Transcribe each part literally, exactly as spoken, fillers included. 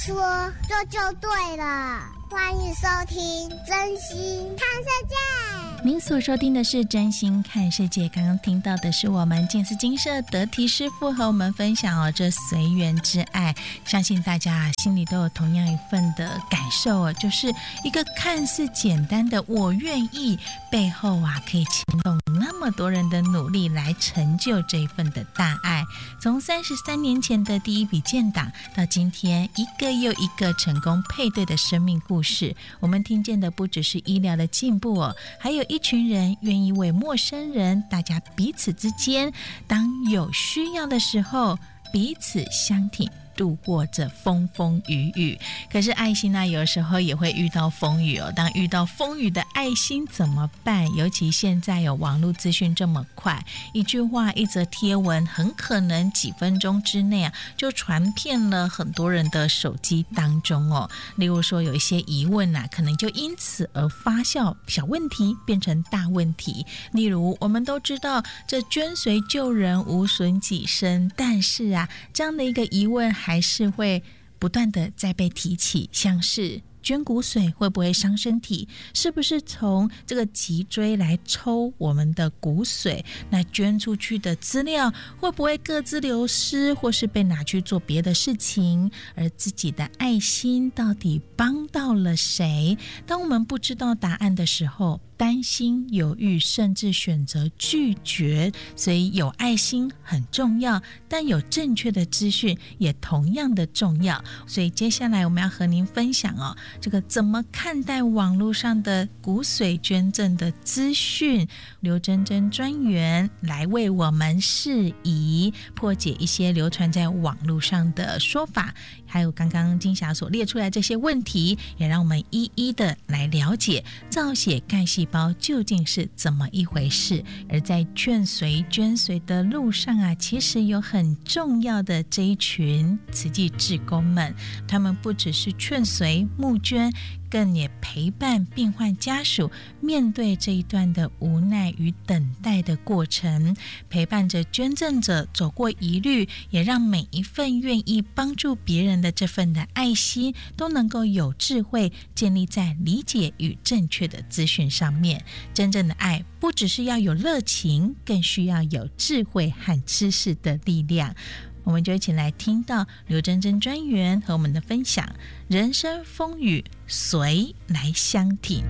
说这就对了。欢迎收听真心看世界。 您所收听的是真心看世界，刚刚听到的是我们静思精舍德提师父和我们分享哦，这随缘之爱，相信大家心里都有同样一份的感受哦，就是一个看似简单的我愿意，背后啊可以牵动那么多人的努力来成就这一份的大爱。从三十三年前的第一笔建档到今天一个又一个成功配对的生命故事，我们听见的不只是医疗的进步哦，还有一群人愿意为陌生人，大家彼此之间当有需要的时候彼此相挺，度过这风风雨雨。可是爱心呢，有时候也会遇到风雨哦。当遇到风雨的爱心怎么办？尤其现在有网络资讯这么快，一句话一则贴文很可能几分钟之内啊就传遍了很多人的手机当中哦。例如说有一些疑问啊，可能就因此而发酵，小问题变成大问题。例如我们都知道这捐髓救人无损己身，但是啊这样的一个疑问还是会不断的在被提起，像是捐骨髓会不会伤身体？是不是从这个脊椎来抽我们的骨髓？那捐出去的资料会不会各自流失，或是被拿去做别的事情？而自己的爱心到底帮到了谁？当我们不知道答案的时候，担心、犹豫，甚至选择拒绝。所以有爱心很重要，但有正确的资讯也同样的重要。所以接下来我们要和您分享哦，这个怎么看待网络上的骨髓捐赠的资讯？刘真真专员来为我们释疑，破解一些流传在网络上的说法，还有刚刚金霞所列出来这些问题，也让我们一一的来了解造血干细胞究竟是怎么一回事。而在劝髓捐髓的路上啊，其实有很重要的这一群慈济志工们，他们不只是劝髓募捐，更也陪伴病患家属面对这一段的无奈与等待的过程，陪伴着捐赠者走过疑虑，也让每一份愿意帮助别人的这份的爱心都能够有智慧建立在理解与正确的资讯上面。真正的爱不只是要有热情，更需要有智慧和知识的力量。我们就一起来听到刘真真专员和我们的分享，人生风雨随来相挺。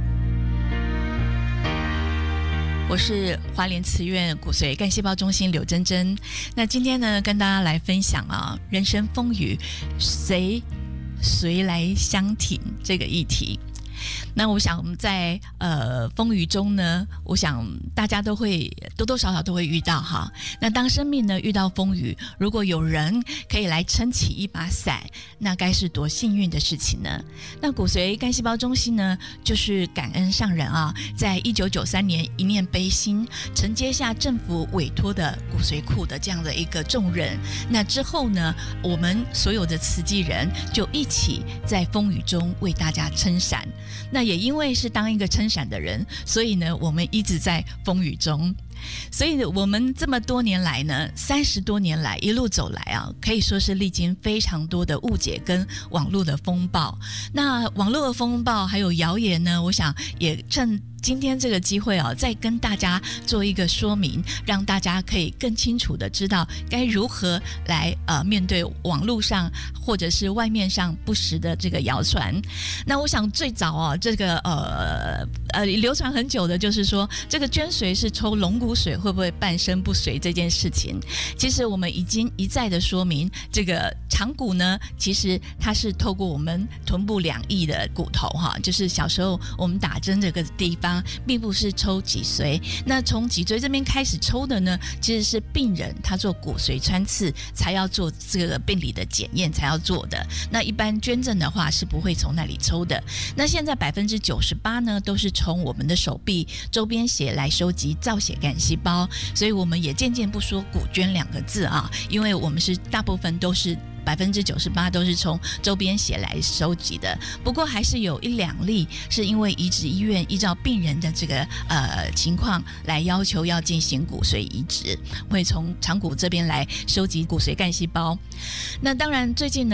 我是花莲慈院骨髓干细胞中心刘真真。那今天呢，跟大家来分享啊，人生风雨随随来相挺这个议题。那我想在呃风雨中呢，我想大家都会多多少少都会遇到哈。那当生命呢遇到风雨，如果有人可以来撑起一把伞，那该是多幸运的事情呢？那骨髓干细胞中心呢，就是感恩上人啊，在一九九三年一念悲心，承接下政府委托的骨髓库的这样的一个重任。那之后呢，我们所有的慈济人就一起在风雨中为大家撑伞。那也因为是当一个撑伞的人，所以呢，我们一直在风雨中。所以我们这么多年来呢，三十多年来一路走来啊，可以说是历经非常多的误解跟网络的风暴。那网络的风暴还有谣言呢，我想也趁今天这个机会啊，再跟大家做一个说明，让大家可以更清楚的知道该如何来呃面对网络上或者是外面上不实的这个谣传。那我想最早啊，这个呃呃流传很久的就是说，这个捐髓是抽龙骨髓会不会半身不遂这件事情。其实我们已经一再的说明，这个长骨呢，其实它是透过我们臀部两翼的骨头哈，就是小时候我们打针这个地方。并不是抽脊髓，那从脊椎这边开始抽的呢，其实是病人他做骨髓穿刺才要做这个病理的检验才要做的。那一般捐赠的话是不会从那里抽的。那现在百分之九十八呢，都是从我们的手臂周边血来收集造血干细胞，所以我们也渐渐不说骨捐两个字啊，因为我们是大部分都是。百分之九十八都是从周边血来收集的，不过还是有一两例是因为移植医院依照病人的这个呃情况来要求要进行骨髓移植，会从长骨这边来收集骨髓干细胞。那当然最近呢，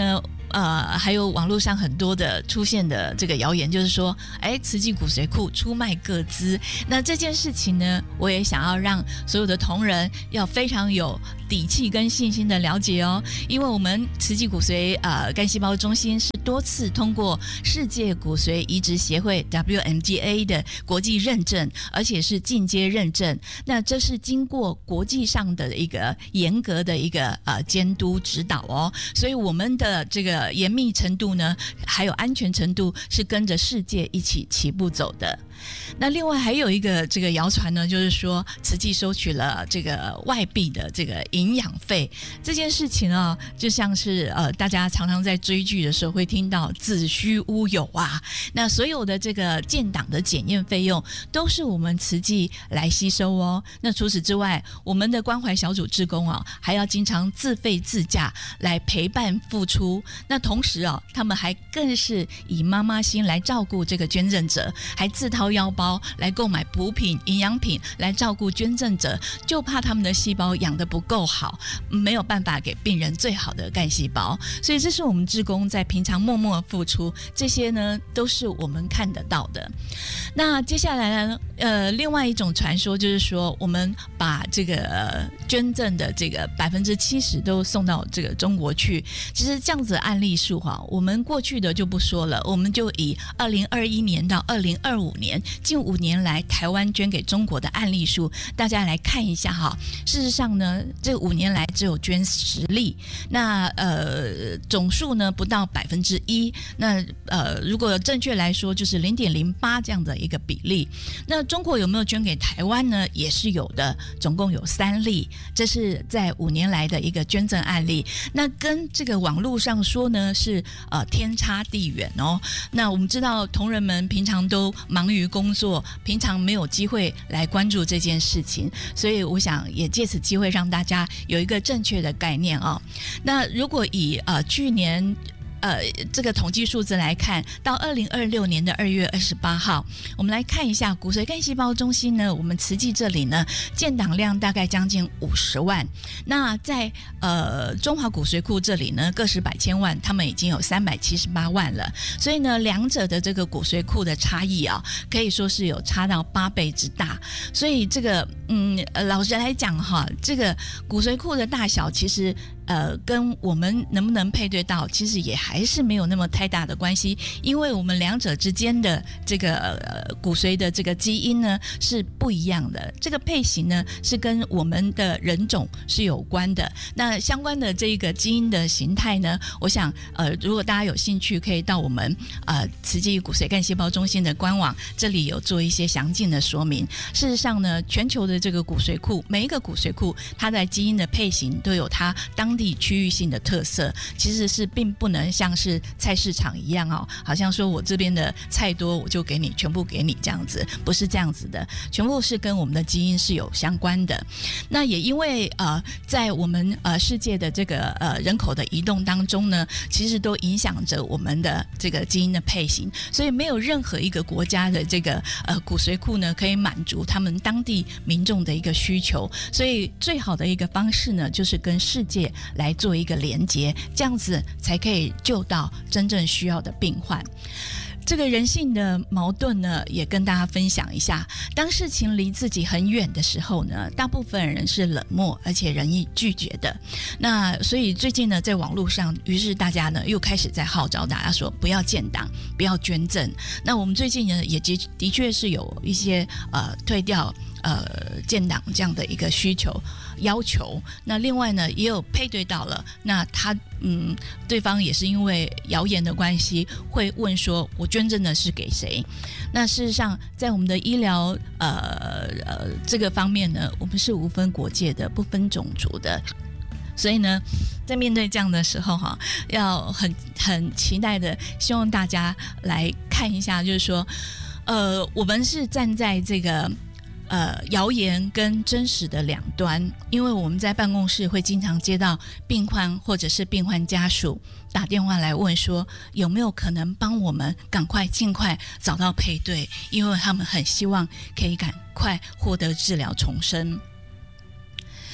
呃，还有网络上很多的出现的这个谣言，就是说，哎，慈济骨髓库出卖个资。那这件事情呢，我也想要让所有的同仁要非常有底气跟信心的了解哦，因为我们慈济骨髓呃干细胞中心是多次通过世界骨髓移植协会 W M G A 的国际认证，而且是进阶认证。那这是经过国际上的一个严格的一个呃监督指导哦，所以我们的这个严密程度呢，还有安全程度是跟着世界一起齐步走的。那另外还有一个这个谣传呢，就是说慈济收取了这个外币的这个营养费，这件事情啊，就像是呃大家常常在追剧的时候会听到子虚乌有啊。那所有的这个建档的检验费用都是我们慈济来吸收哦。那除此之外，我们的关怀小组志工啊，还要经常自费自驾来陪伴付出。那同时啊，他们还更是以妈妈心来照顾这个捐赠者，还自掏腰包来购买补品、营养品来照顾捐赠者，就怕他们的细胞养得不够好，没有办法给病人最好的干细胞。所以这是我们志工在平常默默付出，这些呢都是我们看得到的。那接下来呢，呃，另外一种传说就是说，我们把这个、呃、捐赠的这个百分之七十都送到这个中国去。其实这样子的案例数哈，我们过去的就不说了，我们就以二零二一年到二零二五年近五年来台湾捐给中国的案例数，大家来看一下哈。事实上呢，这五年来只有捐十例，那呃总数呢不到百分之一。那呃如果正确来说，就是零点零八这样的一个比例。那中国有没有捐给台湾呢？也是有的，总共有三例，这是在五年来的一个捐赠案例。那跟这个网络上说呢，是呃天差地远哦。那我们知道同仁们平常都忙于工作，平常没有机会来关注这件事情，所以我想也借此机会让大家有一个正确的概念哦。那如果以呃去年呃，这个统计数字来看，到二零二六年的二月二十八号，我们来看一下骨髓干细胞中心呢，我们慈济这里呢，建档量大概将近五十万。那在呃中华骨髓库这里呢，个十百千万，他们已经有三百七十八万了。所以呢，两者的这个骨髓库的差异啊，可以说是有差到八倍之大。所以这个嗯，老实来讲哈，这个骨髓库的大小其实。呃，跟我们能不能配对到，其实也还是没有那么太大的关系，因为我们两者之间的这个呃骨髓的这个基因呢是不一样的，这个配型呢是跟我们的人种是有关的。那相关的这个基因的形态呢，我想呃，如果大家有兴趣，可以到我们呃慈济骨髓干细胞中心的官网，这里有做一些详尽的说明。事实上呢，全球的这个骨髓库，每一个骨髓库，它在基因的配型都有它当地区域性的特色，其实是并不能像是菜市场一样哦，好像说我这边的菜多我就给你全部给你这样子，不是这样子的，全部是跟我们的基因是有相关的。那也因为呃在我们呃世界的这个呃人口的移动当中呢，其实都影响着我们的这个基因的配型，所以没有任何一个国家的这个呃骨髓库呢可以满足他们当地民众的一个需求，所以最好的一个方式呢，就是跟世界来做一个连结，这样子才可以救到真正需要的病患。这个人性的矛盾呢，也跟大家分享一下。当事情离自己很远的时候呢，大部分人是冷漠而且容易拒绝的。那所以最近呢，在网络上，于是大家呢又开始在号召大家说不要建档，不要捐赠。那我们最近呢，也的的确是有一些呃退掉呃建档这样的一个需求要求。那另外呢，也有配对到了，那他嗯，对方也是因为谣言的关系，会问说我捐赠的是给谁？那事实上，在我们的医疗呃呃这个方面呢，我们是无分国界的，不分种族的。所以呢，在面对这样的时候哈，要很很期待的，希望大家来看一下，就是说，呃，我们是站在这个。呃，谣言跟真实的两端，因为我们在办公室会经常接到病患或者是病患家属打电话来问说，有没有可能帮我们赶快尽快找到配对，因为他们很希望可以赶快获得治疗重生。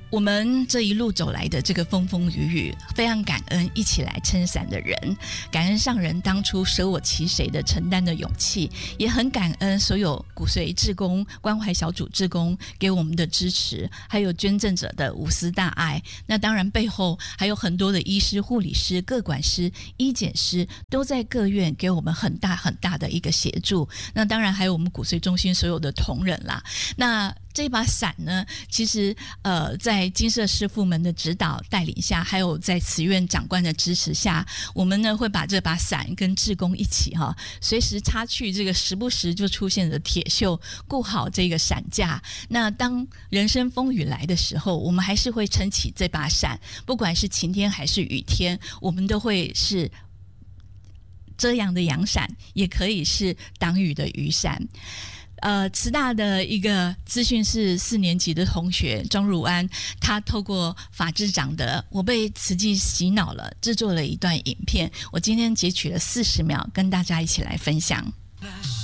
我们这一路走来的这个风风雨雨，非常感恩一起来撑伞的人，感恩上人当初舍我其谁的承担的勇气，也很感恩所有骨髓志工、关怀小组志工给我们的支持，还有捐赠者的无私大爱。那当然背后还有很多的医师、护理师、个管师、医检师都在各院给我们很大很大的一个协助。那当然还有我们骨髓中心所有的同仁啦。那这把伞呢，其实呃，在金舍师父们的指导带领下，还有在慈院长官的支持下，我们呢会把这把伞跟志工一起哈，随时擦去这个时不时就出现的铁锈，顾好这个伞架。那当人生风雨来的时候，我们还是会撑起这把伞，不管是晴天还是雨天，我们都会是遮阳的阳伞，也可以是挡雨的雨伞。呃，慈大的一个资讯室四年级的同学庄汝安，他透过法制长的我被慈济洗脑了，制作了一段影片，我今天截取了四十秒跟大家一起来分享。